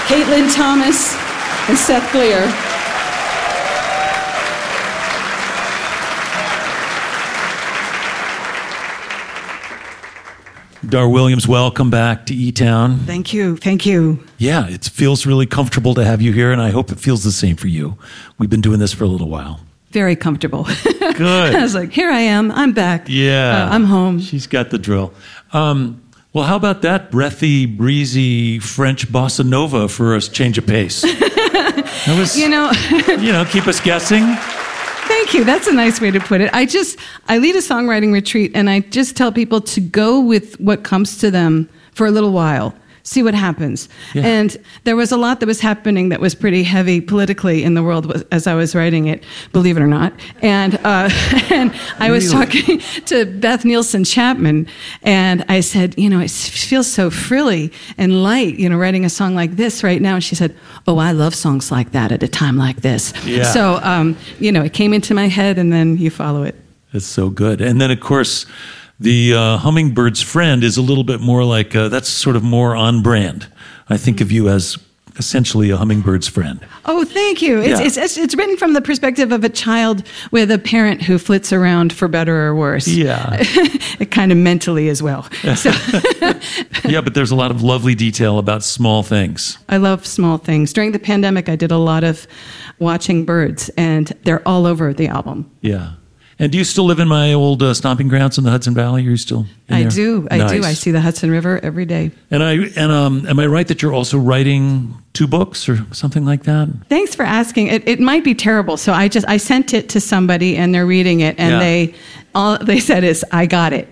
Caitlin Thomas, and Seth Gleer. Dar Williams, welcome back to E-Town. Thank you. Thank you. Yeah, it feels really comfortable to have you here, and I hope it feels the same for you. We've been doing this for a little while. Very comfortable. Good. I was like, here I am. I'm back. Yeah. I'm home. She's got the drill. Well, how about that breathy, breezy French bossa nova for a change of pace? That was, keep us guessing. Thank you. That's a nice way to put it. I lead a songwriting retreat, and I just tell people to go with what comes to them for a little while. See what happens. Yeah. And there was a lot that was happening that was pretty heavy politically in the world as I was writing it, believe it or not. And and I was talking to Beth Nielsen Chapman, and I said, it feels so frilly and light, writing a song like this right now. And she said, oh, I love songs like that at a time like this. Yeah. So, it came into my head, and then you follow it. It's so good. And then, of course, the hummingbird's friend is a little bit more like, that's sort of more on brand. I think of you as essentially a hummingbird's friend. Oh, thank you. It's written from the perspective of a child with a parent who flits around for better or worse. Yeah. Kind of mentally as well. So. Yeah, but there's a lot of lovely detail about small things. I love small things. During the pandemic, I did a lot of watching birds, and they're all over the album. Yeah. And do you still live in my old stomping grounds in the Hudson Valley? Are you still in there? I do. I see the Hudson River every day. And am I right that you're also writing 2 books or something like that? Thanks for asking. It might be terrible. So I sent it to somebody, and they're reading it, and all they said is, I got it.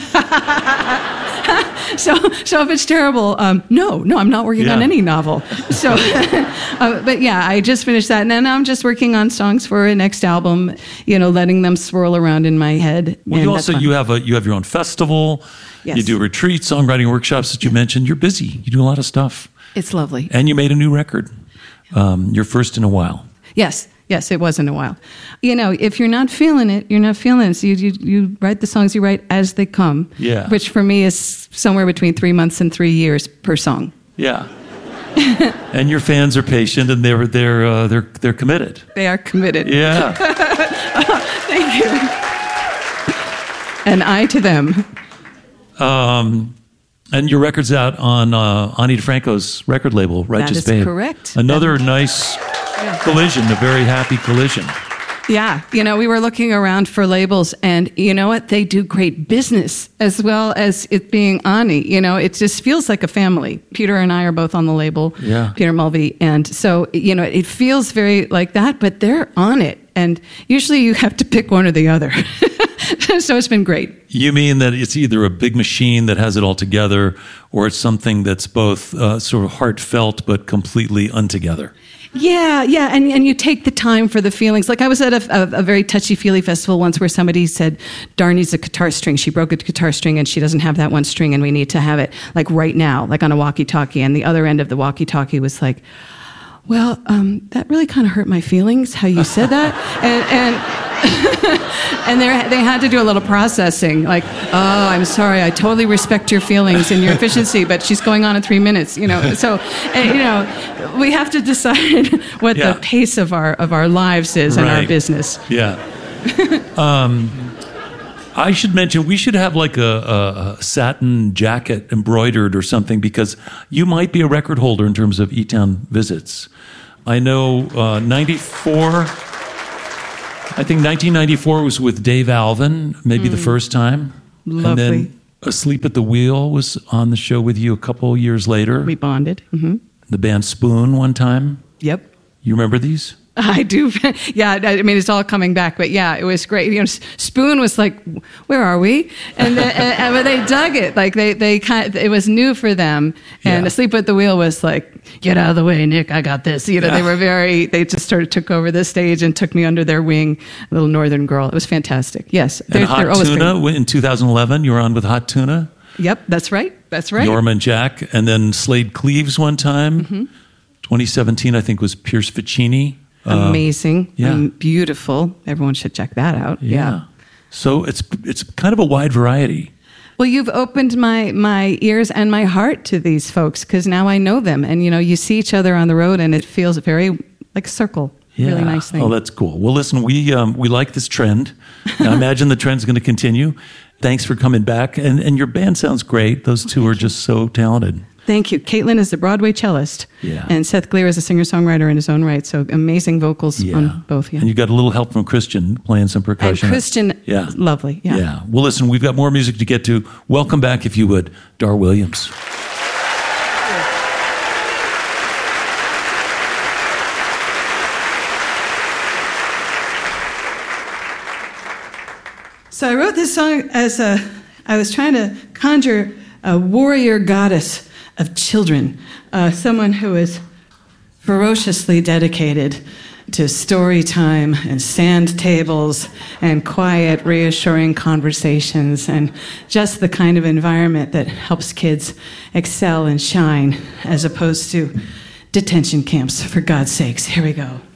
So if it's terrible, no, I'm not working on any novel. So, but yeah, I just finished that, and then I'm just working on songs for a next album. Letting them swirl around in my head. Well, you have your own festival. Yes. You do retreats, songwriting workshops that you mentioned. You're busy. You do a lot of stuff. It's lovely. And you made a new record. Your first in a while. Yes, it was in a while. If you're not feeling it, you're not feeling it. So you write the songs you write as they come. Yeah. Which for me is somewhere between 3 months and 3 years per song. Yeah. And your fans are patient, and they're committed. They are committed. Yeah. Thank you. And I to them. And your record's out on Ani DeFranco's record label, Righteous Babe. That is correct. Another nice collision, a very happy collision. Yeah. We were looking around for labels, and you know what? They do great business as well as it being Ani. It just feels like a family. Peter and I are both on the label, Peter Mulvey. And so, it feels very like that, but they're on it. And usually you have to pick one or the other. So it's been great. You mean that it's either a big machine that has it all together, or it's something that's both sort of heartfelt but completely untogether? Yeah, and you take the time for the feelings. Like I was at a very touchy-feely festival once where somebody said, Dar needs a guitar string. She broke a guitar string and she doesn't have that one string, and we need to have it like right now, like on a walkie-talkie. And the other end of the walkie-talkie was like, well, that really kind of hurt my feelings, how you said that. And they had to do a little processing, like, oh, I'm sorry, I totally respect your feelings and your efficiency, but she's going on in 3 minutes, So, we have to decide what the pace of our lives is and our business. Yeah. I should mention, we should have like a satin jacket embroidered or something, because you might be a record holder in terms of E-Town visits. I know 1994 was with Dave Alvin, maybe the first time. Lovely. And then Asleep at the Wheel was on the show with you a couple years later. We bonded. Mm-hmm. The band Spoon one time. Yep. You remember these? I do. Yeah, I mean, it's all coming back. But yeah, it was great. Spoon was like, where are we? And but they dug it. Like they kind of, it was new for them. And Asleep at the Wheel was like, get out of the way, Nick, I got this. They were they just took over the stage and took me under their wing, little northern girl. It was fantastic. Yes. And Hot Tuna, in 2011, you were on with Hot Tuna. Yep, that's right. Norma and Jack. And then Slade Cleaves one time. Mm-hmm. 2017, I think, was Pierce Ficini. Amazing. And beautiful. Everyone should check that out. Yeah. So it's kind of a wide variety. Well, you've opened my ears and my heart to these folks because now I know them. And, you see each other on the road and it feels very like a circle. Yeah. Really nice thing. Oh, that's cool. Well, listen, we like this trend. I imagine the trend's going to continue. Thanks for coming back. And your band sounds great. Those two are just so talented. Thank you. Caitlin is the Broadway cellist. Yeah. And Seth Gleer is a singer-songwriter in his own right. So amazing vocals on both. Yeah. And you got a little help from Christian playing some percussion. And Christian, lovely. Yeah. Yeah. Well, listen, we've got more music to get to. Welcome back, if you would, Dar Williams. So I wrote this song as I was trying to conjure a warrior goddess of children, someone who is ferociously dedicated to story time and sand tables and quiet, reassuring conversations and just the kind of environment that helps kids excel and shine as opposed to detention camps, for God's sakes. Here we go.